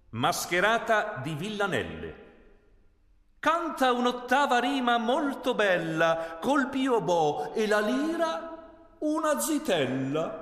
Mascherata di Villanelle. Canta un'ottava rima molto bella, col piobò e la lira una zitella.